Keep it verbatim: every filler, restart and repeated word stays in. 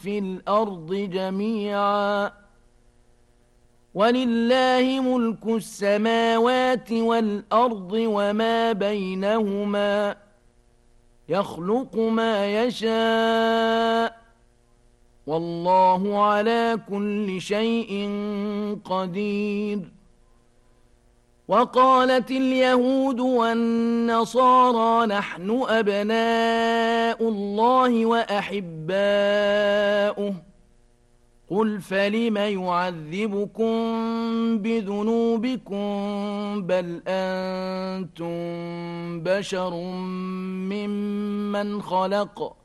في الأرض جميعا ولله ملك السماوات والأرض وما بينهما يخلق ما يشاء والله على كل شيء قدير. وقالت اليهود والنصارى نحن أبناء الله وأحباؤه قل فلم يعذبكم بذنوبكم بل أنتم بشر ممن خلق